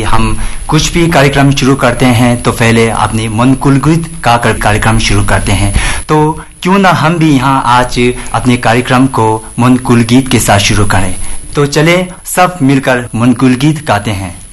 हम कुछ भी कार्यक्रम शुरू करते हैं तो पहले अपने मन कुलगीत का कार्यक्रम शुरू करते हैं। तो क्यों ना हम भी यहाँ आज अपने कार्यक्रम को मन कुलगीत के साथ शुरू करें। तो चले सब मिलकर मन कुलगीत गाते हैं।